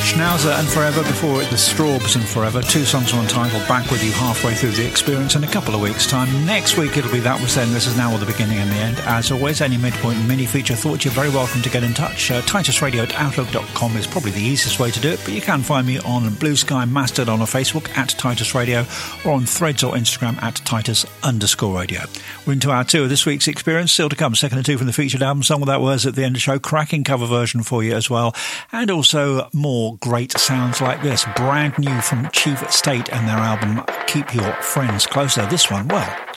Schnauzer and Forever, before it the Strawbs and Forever. Two songs on title, back with you halfway through the experience in a couple of weeks' time. Next week it'll be That Was Then, This Is Now, or The Beginning and the End. As always, any midpoint mini feature thought, you're very welcome to get in touch. TitusRadio@outlook.com is probably the easiest way to do it, but you can find me on Blue Sky, Mastodon or Facebook at Titus Radio, or on Threads or Instagram at Titus_radio. We're into our two of this week's experience. Still to come, second and two from the featured album, Song Without Words at the end of the show, cracking cover version for you as well, and also more great sounds like this, brand new from Chief State and their album Keep Your Friends Closer. This one, well,